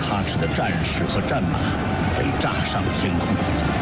踏实的战士和战马被炸上天空。